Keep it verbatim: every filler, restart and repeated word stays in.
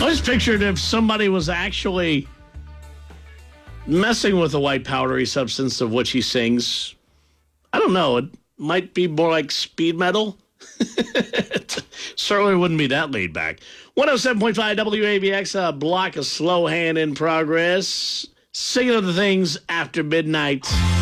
always pictured if somebody was actually messing with the white powdery substance of which he sings. I don't know. It might be more like speed metal. Certainly wouldn't be that laid back. one oh seven point five W A B X, a block of slow hand in progress. Singing of the things after midnight.